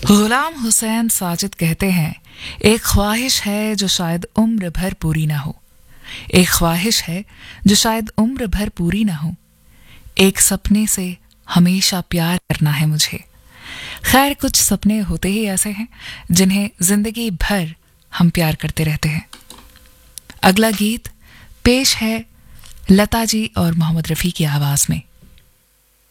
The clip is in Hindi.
गुलाम हुसैन साजिद कहते हैं, एक ख्वाहिश है जो शायद उम्र भर पूरी ना हो। एक ख्वाहिश है जो शायद उम्र भर पूरी ना हो। एक सपने से हमेशा प्यार करना है मुझे। खैर, कुछ सपने होते ही ऐसे हैं जिन्हें जिंदगी भर हम प्यार करते रहते हैं। अगला गीत पेश है लता जी और मोहम्मद रफ़ी की आवाज़ में।